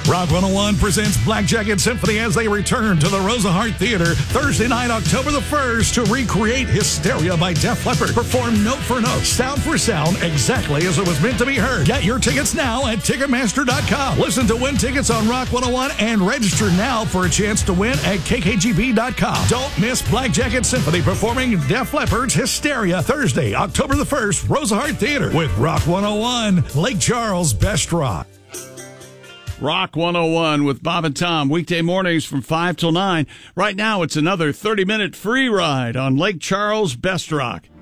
Rock 101 presents Black Jacket Symphony as they return to the Rosa Hart Theater Thursday night, October the 1st, to recreate Hysteria by Def Leppard. Perform note for note, sound for sound, exactly as it was meant to be heard. Get your tickets now at Ticketmaster.com. Listen to win tickets on Rock 101 and register now for a chance to win at KKGB.com. Don't miss Black Jacket Symphony performing Def Leppard's Hysteria Thursday, October the 1st, Rosa Hart Theater with Rock 101, Lake Charles' best rock. Rock 101 with Bob and Tom, weekday mornings from 5 till 9. Right now, it's another 30-minute free ride on Lake Charles' best rock.